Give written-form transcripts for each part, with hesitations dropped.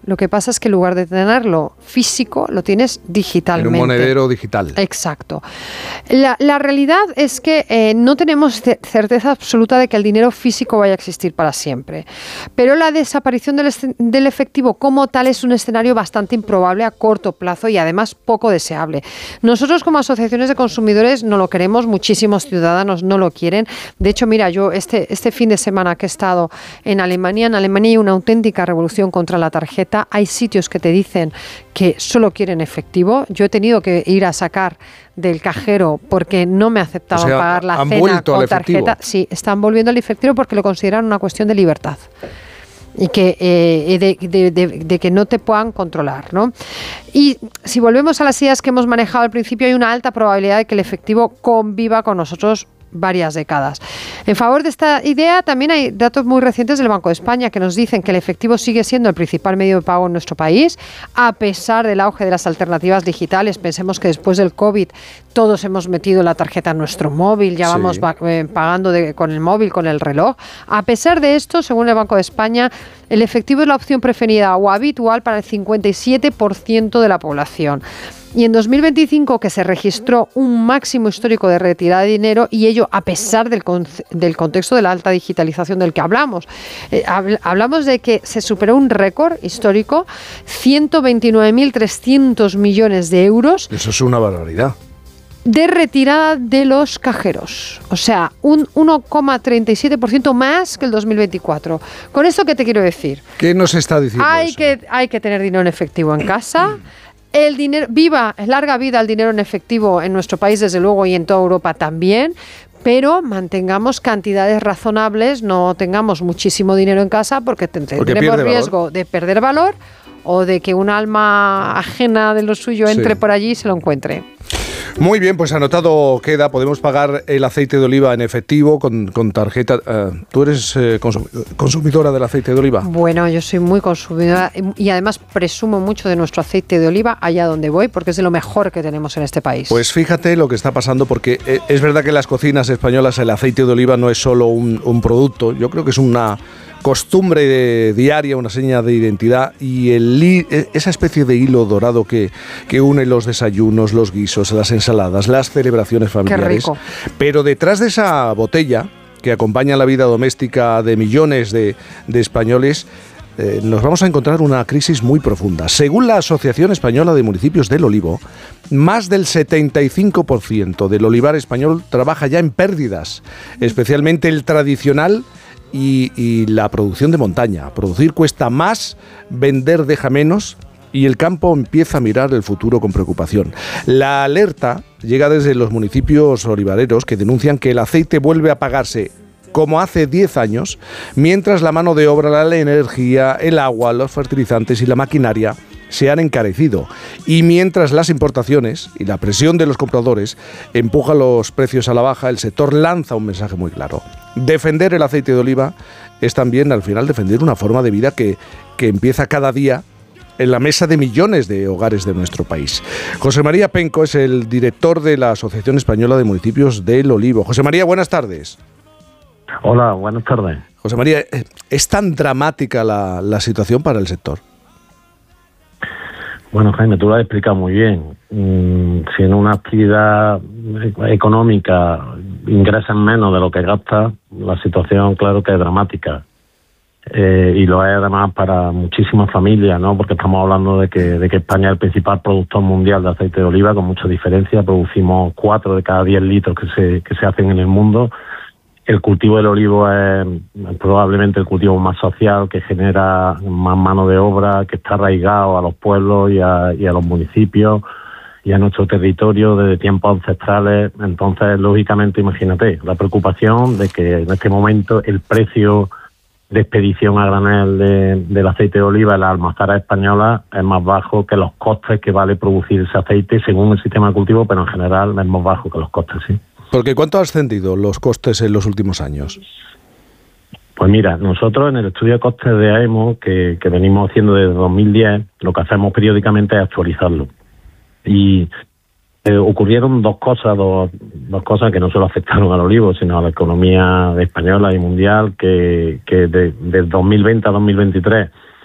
Lo que pasa es que en lugar de tenerlo físico, lo tienes digitalmente. En un monedero digital. Exacto. La realidad es que no tenemos certeza absoluta de que el dinero físico vaya a existir para siempre. Pero la desaparición del efectivo como tal es un escenario bastante improbable a corto plazo y además poco deseable. Nosotros como asociaciones de consumidores no lo queremos, muchísimos ciudadanos no lo quieren. De hecho, mira, yo este fin de semana que he estado en Alemania hay una auténtica revolución contra la tarjeta. Hay sitios que te dicen que solo quieren efectivo. Yo he tenido que ir a sacar del cajero porque no me aceptaban pagar la cena con tarjeta. Sí, están volviendo al efectivo porque lo consideran una cuestión de libertad y que de que no te puedan controlar, ¿no? Y si volvemos a las ideas que hemos manejado al principio, hay una alta probabilidad de que el efectivo conviva con nosotros varias décadas. En favor de esta idea también hay datos muy recientes del Banco de España que nos dicen que el efectivo sigue siendo el principal medio de pago en nuestro país, a pesar del auge de las alternativas digitales. Pensemos que después del COVID todos hemos metido la tarjeta en nuestro móvil, ya vamos pagando con el móvil, con el reloj. A pesar de esto, según el Banco de España, el efectivo es la opción preferida o habitual para el 57% de la población. Y en 2025, que se registró un máximo histórico de retirada de dinero, y ello a pesar del contexto de la alta digitalización del que hablamos. Hablamos de que se superó un récord histórico, 129.300 millones de euros. Eso es una barbaridad. De retirada de los cajeros. O sea, un 1,37% más que el 2024. ¿Con esto qué te quiero decir? ¿Qué nos está diciendo eso? Hay que tener dinero en efectivo en casa. El dinero, larga vida el dinero en efectivo en nuestro país, desde luego, y en toda Europa también, pero mantengamos cantidades razonables, no tengamos muchísimo dinero en casa porque tendremos riesgo de perder valor o de que un alma ajena de lo suyo entre por allí y se lo encuentre. Muy bien, pues anotado queda. Podemos pagar el aceite de oliva en efectivo con tarjeta. ¿Tú eres consumidora del aceite de oliva? Bueno, yo soy muy consumidora y además presumo mucho de nuestro aceite de oliva allá donde voy porque es de lo mejor que tenemos en este país. Pues fíjate lo que está pasando, porque es verdad que en las cocinas españolas el aceite de oliva no es solo un producto. Yo creo que es una costumbre diaria, una seña de identidad, y esa especie de hilo dorado que une los desayunos, los guisos, las ensaladas, las celebraciones familiares. Qué rico. Pero detrás de esa botella que acompaña la vida doméstica de millones de españoles, nos vamos a encontrar una crisis muy profunda. Según la Asociación Española de Municipios del Olivo, más del 75% del olivar español trabaja ya en pérdidas, especialmente el tradicional y la producción de montaña. Producir cuesta más, vender deja menos, y el campo empieza a mirar el futuro con preocupación. La alerta llega desde los municipios olivareros, que denuncian que el aceite vuelve a pagarse como hace 10 años, mientras la mano de obra, la energía, el agua, los fertilizantes y la maquinaria se han encarecido, y mientras las importaciones y la presión de los compradores empujan los precios a la baja. El sector lanza un mensaje muy claro: defender el aceite de oliva es también, al final, defender una forma de vida que empieza cada día en la mesa de millones de hogares de nuestro país. José María Penco es el director de la Asociación Española de Municipios del Olivo. José María, buenas tardes. Hola, buenas tardes. José María, ¿es tan dramática la situación para el sector? Bueno, Jaime, tú lo has explicado muy bien. Si en una actividad económica ingresas menos de lo que gastas, la situación, claro que es dramática. Y lo es además para muchísimas familias, ¿no? Porque estamos hablando de que España es el principal productor mundial de aceite de oliva, con mucha diferencia. Producimos 4 de cada 10 litros que se hacen en el mundo. El cultivo del olivo es probablemente el cultivo más social, que genera más mano de obra, que está arraigado a los pueblos y a los municipios y a nuestro territorio desde tiempos ancestrales. Entonces, lógicamente, imagínate la preocupación de que en este momento el precio de expedición a granel del aceite de oliva en las almazaras españolas es más bajo que los costes que vale producir ese aceite según el sistema de cultivo, pero en general es más bajo que los costes, sí. Porque ¿cuánto han ascendido los costes en los últimos años? Pues mira, nosotros en el estudio de costes de AEMO, que venimos haciendo desde 2010, lo que hacemos periódicamente es actualizarlo. Y ocurrieron dos cosas que no solo afectaron al olivo, sino a la economía española y mundial, que de 2020 a 2023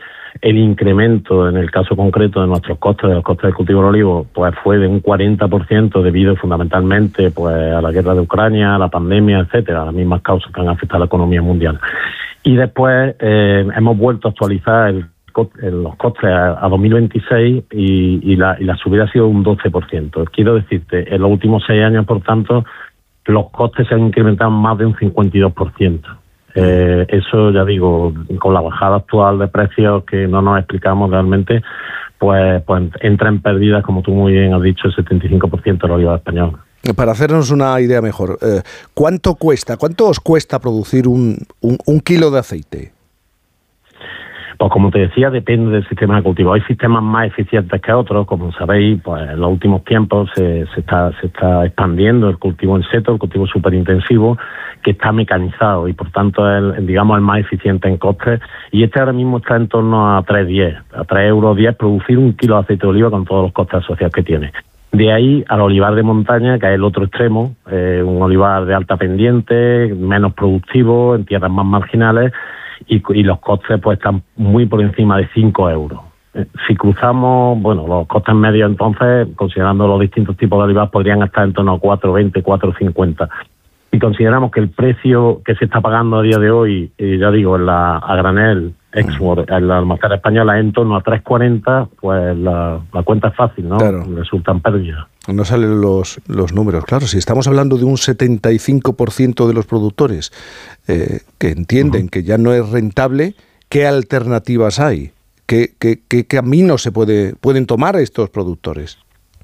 el incremento en el caso concreto de nuestros costes, de los costes del cultivo del olivo, pues fue de un 40% debido fundamentalmente pues a la guerra de Ucrania, a la pandemia, etcétera, las mismas causas que han afectado a la economía mundial. Y después hemos vuelto a actualizar los costes a 2026 y la subida ha sido un 12%. Quiero decirte, en los últimos 6 años, por tanto, los costes se han incrementado más de un 52%. Eso, ya digo, con la bajada actual de precios que no nos explicamos realmente, pues entra en pérdidas, como tú muy bien has dicho, el 75% del olivar español. Para hacernos una idea mejor, ¿cuánto os cuesta producir un kilo de aceite? Pues como te decía, depende del sistema de cultivo. Hay sistemas más eficientes que otros, como sabéis, pues en los últimos tiempos se está expandiendo el cultivo en seto, el cultivo superintensivo, que está mecanizado y por tanto es, digamos, el más eficiente en costes. Y este ahora mismo está en torno a 3,10, a 3,10 € producir un kilo de aceite de oliva con todos los costes asociados que tiene. De ahí al olivar de montaña, que es el otro extremo, un olivar de alta pendiente, menos productivo, en tierras más marginales, y los costes pues están muy por encima de 5 €. Si cruzamos, los costes medios entonces, considerando los distintos tipos de olivar, podrían estar en torno a 4,20, 4,50. Si consideramos que el precio que se está pagando a día de hoy, ya digo, a granel, Exmoor, en la almacén española, en torno a 3,40, pues la cuenta es fácil, ¿no? Claro. Resultan pérdidas. No salen los números. Claro, si estamos hablando de un 75% de los productores que entienden que ya no es rentable, ¿qué alternativas hay? ¿Qué caminos pueden tomar estos productores?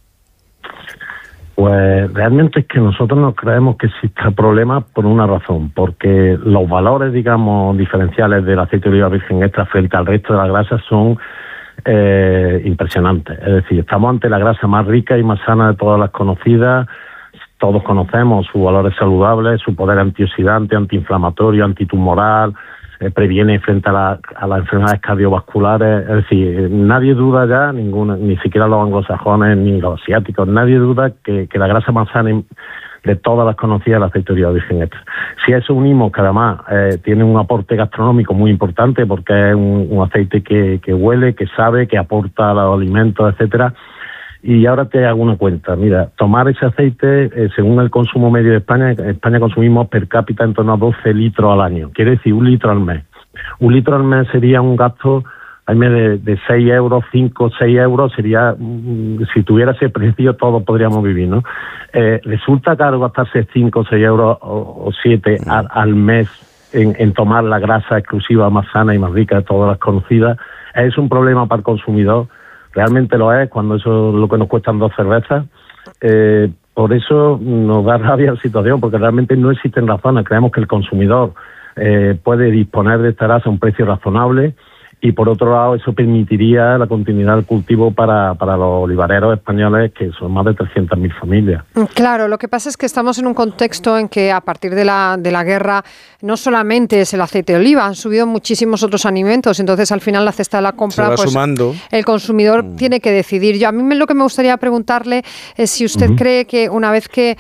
Pues realmente es que nosotros no creemos que exista problema por una razón, porque los valores, digamos, diferenciales del aceite de oliva virgen extra frente al resto de las grasas son impresionantes. Es decir, estamos ante la grasa más rica y más sana de todas las conocidas. Todos conocemos sus valores saludables, su poder antioxidante, antiinflamatorio, antitumoral, previene frente a las enfermedades cardiovasculares. Es decir, nadie duda ya, ni siquiera los anglosajones ni los asiáticos, nadie duda que la grasa más sana de todas las conocidas es el aceite de oliva virgen extra. Si a eso unimos que además tiene un aporte gastronómico muy importante, porque es un aceite que huele, que sabe, que aporta a los alimentos, etcétera. Y ahora te hago una cuenta. Mira, tomar ese aceite, según el consumo medio de España, en España consumimos per cápita en torno a 12 litros al año. Quiere decir 1 litro al mes. 1 litro al mes sería un gasto al mes de 6 €, 5, 6 €. Sería, si tuviera ese precio, todos podríamos vivir, ¿no? Resulta caro gastarse 5, 6 € o 7 al mes en tomar la grasa exclusiva más sana y más rica de todas las conocidas. Es un problema para el consumidor. Realmente lo es, cuando eso es lo que nos cuestan 2 cervezas. Por eso nos da rabia la situación, porque realmente no existen razones. Creemos que el consumidor puede disponer de esta grasa a un precio razonable, y por otro lado eso permitiría la continuidad del cultivo para los olivareros españoles, que son más de 300.000 familias. Claro, lo que pasa es que estamos en un contexto en que a partir de la guerra no solamente es el aceite de oliva, han subido muchísimos otros alimentos, entonces al final la cesta de la compra, pues sumando. El consumidor tiene que decidir. A mí lo que me gustaría preguntarle es si usted cree que una vez que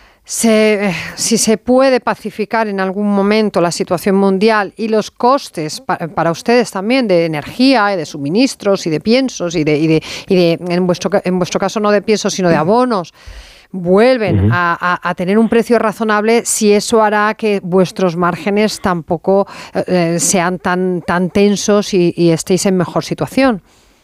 si se puede pacificar en algún momento la situación mundial y los costes para ustedes también de energía y de suministros y de piensos y de en vuestro caso no de piensos sino de abonos vuelven a tener un precio razonable, si eso hará que vuestros márgenes tampoco sean tan tensos y estéis en mejor situación.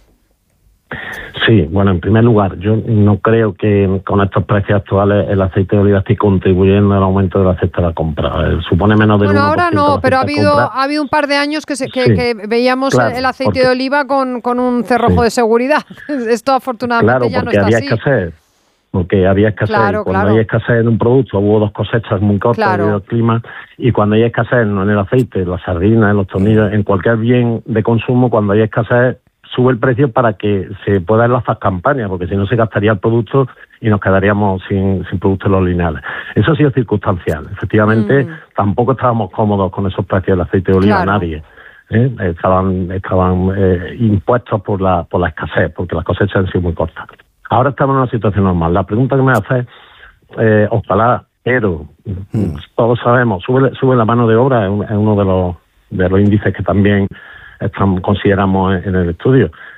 Sí, bueno, en primer lugar, yo no creo que con estos precios actuales el aceite de oliva esté contribuyendo al aumento de la cesta de la compra. Supone menos del 1%. Bueno, ahora no, pero ha habido un par de años que veíamos el aceite de oliva con un cerrojo de seguridad. Esto afortunadamente ya no está así. Porque había escasez. Cuando hay escasez en un producto, hubo 2 cosechas muy cortas debido al clima, y cuando hay escasez en el aceite, en las sardinas, en los tornillos, en cualquier bien de consumo, cuando hay escasez, sube el precio para que se puedan enlazar campañas, porque si no se gastaría el producto y nos quedaríamos sin productos los lineales. Eso ha sido circunstancial. Efectivamente, tampoco estábamos cómodos con esos precios del aceite de oliva, nadie. Estaban impuestos por la escasez, porque las cosechas han sido muy cortas. Ahora estamos en una situación normal. La pregunta que me hace es, ojalá, pero todos sabemos, sube la mano de obra, es uno de los índices que también consideramos en el estudio.